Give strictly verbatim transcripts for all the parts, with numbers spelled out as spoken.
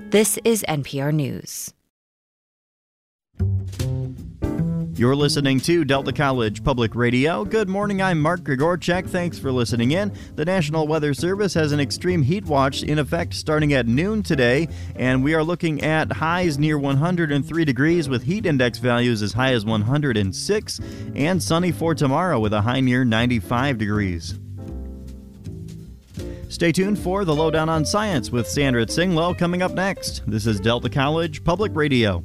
This is N P R News. You're listening to Delta College Public Radio. Good morning, I'm Mark Grigorchek. Thanks for listening in. The National Weather Service has an extreme heat watch in effect starting at noon today, and we are looking at highs near one hundred three degrees with heat index values as high as one hundred six, and sunny for tomorrow with a high near ninety-five degrees. Stay tuned for the Lowdown on Science with Sandra Tsinglow coming up next. This is Delta College Public Radio.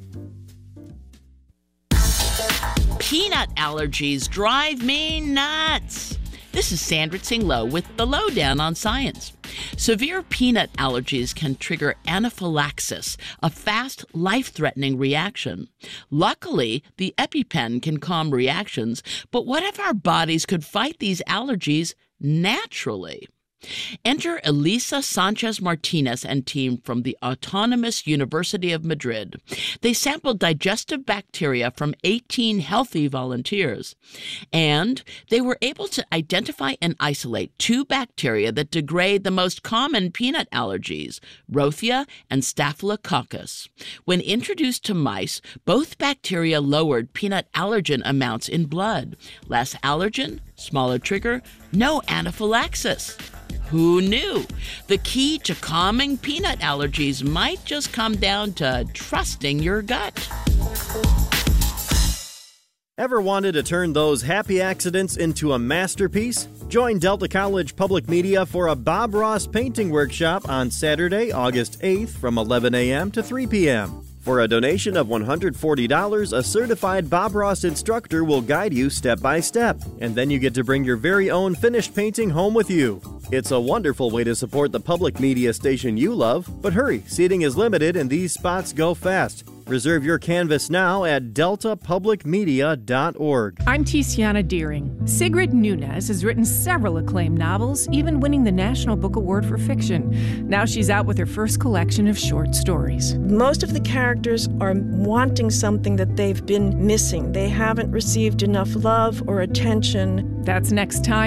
Peanut allergies drive me nuts. This is Sandra Tsinglow with the Lowdown on Science. Severe peanut allergies can trigger anaphylaxis, a fast, life-threatening reaction. Luckily, the EpiPen can calm reactions, but what if our bodies could fight these allergies naturally? Enter Elisa Sanchez-Martinez and team from the Autonomous University of Madrid. They sampled digestive bacteria from eighteen healthy volunteers, and they were able to identify and isolate two bacteria that degrade the most common peanut allergies, Rothia and Staphylococcus. When introduced to mice, both bacteria lowered peanut allergen amounts in blood. Less allergen, smaller trigger, no anaphylaxis. Who knew? The key to calming peanut allergies might just come down to trusting your gut. Ever wanted to turn those happy accidents into a masterpiece? Join Delta College Public Media for a Bob Ross painting workshop on Saturday, August eighth from eleven a.m. to three p.m. For a donation of one hundred forty dollars, a certified Bob Ross instructor will guide you step by step, and then you get to bring your very own finished painting home with you. It's a wonderful way to support the public media station you love, but hurry, seating is limited and these spots go fast. Reserve your canvas now at delta public media dot org. I'm Tiziana Deering. Sigrid Nunez has written several acclaimed novels, even winning the National Book Award for Fiction. Now she's out with her first collection of short stories. Most of the characters are wanting something that they've been missing. They haven't received enough love or attention. That's next time.